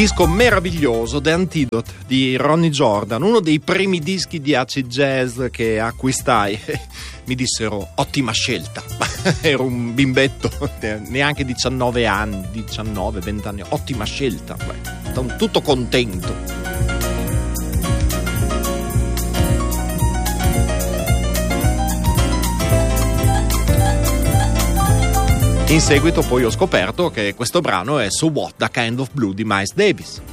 Disco meraviglioso, The Antidote di Ronnie Jordan, uno dei primi dischi di acid jazz che acquistai. Mi dissero ottima scelta. Ero un bimbetto, neanche 19 anni, 20 anni, ottima scelta. Sono tutto contento. In seguito poi ho scoperto che questo brano è So What, The Kind of Blue di Miles Davis.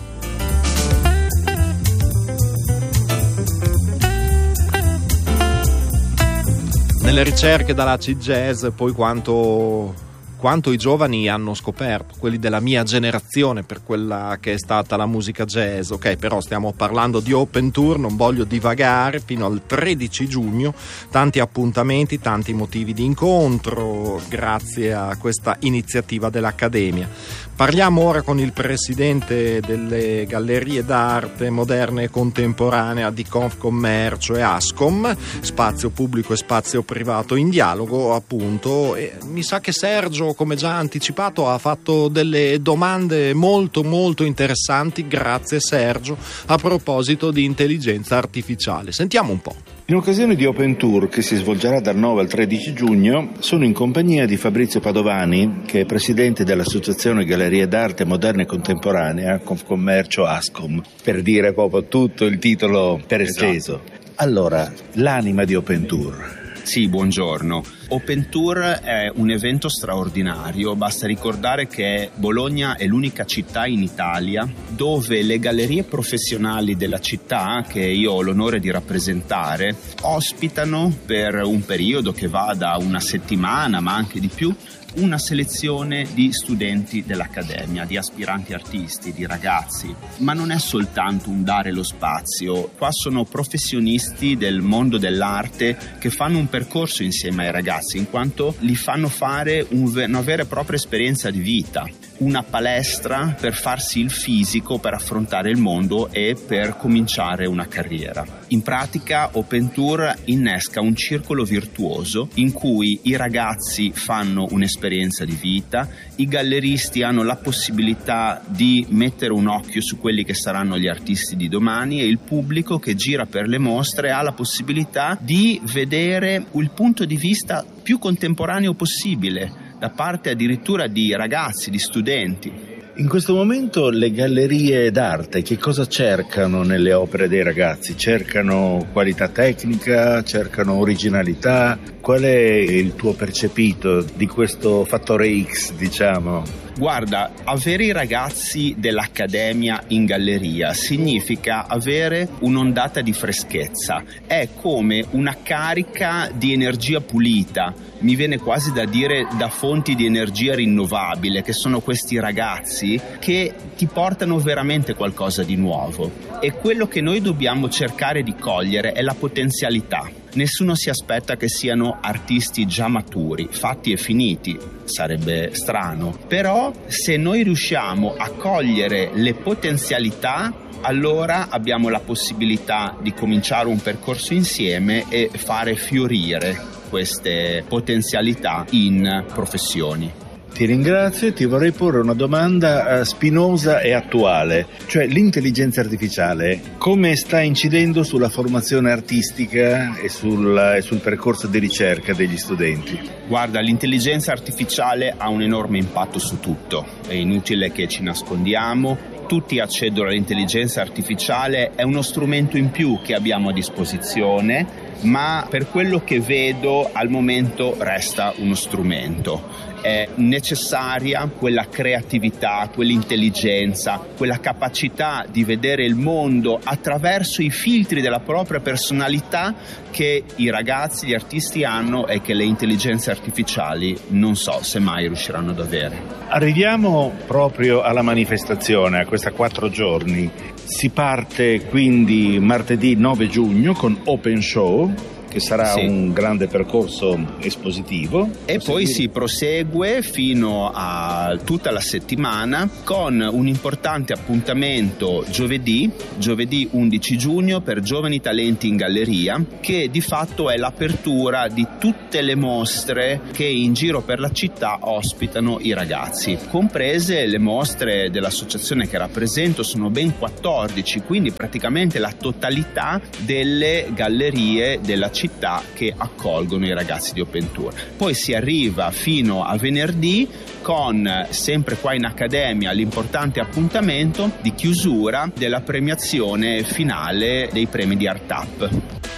Nelle ricerche dall'acid jazz poi quanto i giovani hanno scoperto, quelli della mia generazione, per quella che è stata la musica jazz. Ok, però stiamo parlando di Open Tour, non voglio divagare. Fino al 13 giugno tanti appuntamenti, tanti motivi di incontro grazie a questa iniziativa dell'Accademia. Parliamo ora con il presidente delle gallerie d'arte moderne e contemporanea di Confcommercio e Ascom, spazio pubblico e spazio privato in dialogo, appunto. E mi sa che Sergio, come già anticipato, ha fatto delle domande molto molto interessanti. Grazie Sergio. A proposito di intelligenza artificiale, sentiamo un po'. In occasione di Open Tour, che si svolgerà dal 9 al 13 giugno, sono in compagnia di Fabrizio Padovani, che è presidente dell'Associazione Gallerie d'Arte Moderne e Contemporanea Confcommercio Ascom, per dire proprio tutto il titolo per ecceso. Allora, l'anima di Open Tour. Sì, buongiorno. Open Tour è un evento straordinario, basta ricordare che Bologna è l'unica città in Italia dove le gallerie professionali della città, che io ho l'onore di rappresentare, ospitano per un periodo che va da una settimana ma anche di più una selezione di studenti dell'Accademia, di aspiranti artisti, di ragazzi. Ma non è soltanto un dare lo spazio, qua sono professionisti del mondo dell'arte che fanno un percorso insieme ai ragazzi, in quanto li fanno fare una vera e propria esperienza di vita, una palestra per farsi il fisico per affrontare il mondo e per cominciare una carriera. In pratica Open Tour innesca un circolo virtuoso in cui i ragazzi fanno un'esperienza di vita, i galleristi hanno la possibilità di mettere un occhio su quelli che saranno gli artisti di domani e il pubblico che gira per le mostre ha la possibilità di vedere il punto di vista più contemporaneo possibile da parte addirittura di ragazzi, di studenti. In questo momento le gallerie d'arte che cosa cercano nelle opere dei ragazzi? Cercano qualità tecnica, cercano originalità? Qual è il tuo percepito di questo fattore X, diciamo? Guarda, avere i ragazzi dell'Accademia in galleria significa avere un'ondata di freschezza, è come una carica di energia pulita, mi viene quasi da dire da fonti di energia rinnovabile, che sono questi ragazzi che ti portano veramente qualcosa di nuovo. E quello che noi dobbiamo cercare di cogliere è la potenzialità. Nessuno si aspetta che siano artisti già maturi, fatti e finiti, sarebbe strano. Però se noi riusciamo a cogliere le potenzialità, allora abbiamo la possibilità di cominciare un percorso insieme e fare fiorire queste potenzialità in professioni. Ti ringrazio e ti vorrei porre una domanda spinosa e attuale, cioè l'intelligenza artificiale come sta incidendo sulla formazione artistica e sul percorso di ricerca degli studenti? Guarda, l'intelligenza artificiale ha un enorme impatto su tutto, è inutile che ci nascondiamo. Tutti accedono all'intelligenza artificiale, è uno strumento in più che abbiamo a disposizione, ma per quello che vedo al momento resta uno strumento. È necessaria quella creatività, quell'intelligenza, quella capacità di vedere il mondo attraverso i filtri della propria personalità che i ragazzi, gli artisti hanno e che le intelligenze artificiali non so se mai riusciranno ad avere. Arriviamo proprio alla manifestazione, a questa 4 giorni. Si parte quindi martedì 9 giugno con Open Show che sarà un grande percorso espositivo. E poi si prosegue fino a tutta la settimana con un importante appuntamento giovedì 11 giugno per Giovani Talenti in Galleria, che di fatto è l'apertura di tutte le mostre che in giro per la città ospitano i ragazzi, comprese le mostre dell'associazione che rappresento. Sono ben 14, quindi praticamente la totalità delle gallerie della città che accolgono i ragazzi di Open Tour. Poi si arriva fino a venerdì con, sempre qua in Accademia, l'importante appuntamento di chiusura della premiazione finale dei premi di Art Up.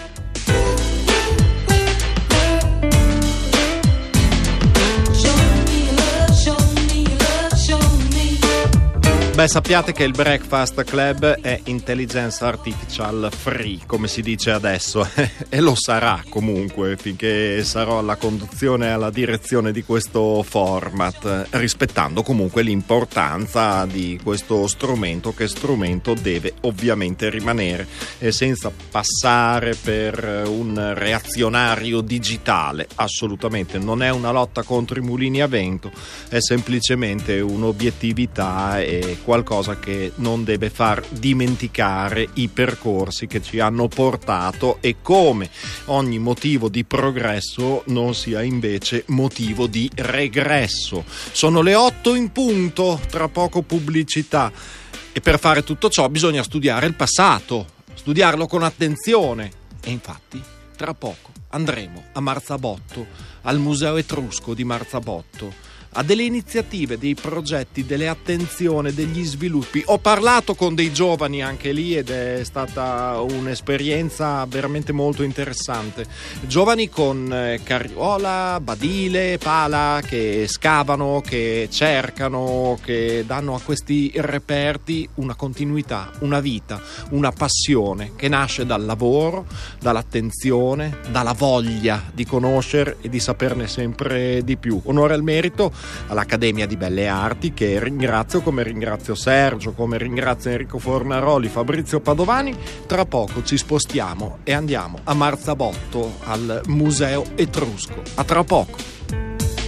Beh, sappiate che il Breakfast Club è intelligence artificial free, come si dice adesso, e lo sarà comunque finché sarò alla conduzione e alla direzione di questo format, rispettando comunque l'importanza di questo strumento, che strumento deve ovviamente rimanere, e senza passare per un reazionario digitale. Assolutamente non è una lotta contro i mulini a vento, è semplicemente un'obiettività e qualcosa che non deve far dimenticare i percorsi che ci hanno portato, e come ogni motivo di progresso non sia invece motivo di regresso. Sono le 8 in punto, tra poco pubblicità, e per fare tutto ciò bisogna studiare il passato, studiarlo con attenzione, e infatti tra poco andremo a Marzabotto, al Museo Etrusco di Marzabotto, a delle iniziative, dei progetti, delle attenzioni, degli sviluppi. Ho parlato con dei giovani anche lì ed è stata un'esperienza veramente molto interessante. Giovani con carriola, badile, pala, che scavano, che cercano, che danno a questi reperti una continuità, una vita, una passione che nasce dal lavoro, dall'attenzione, dalla voglia di conoscere e di saperne sempre di più. Onore al merito all'Accademia di Belle Arti, che ringrazio, come ringrazio Sergio, come ringrazio Enrico Fornaroli, Fabrizio Padovani. Tra poco ci spostiamo e andiamo a Marzabotto, al Museo Etrusco. A tra poco.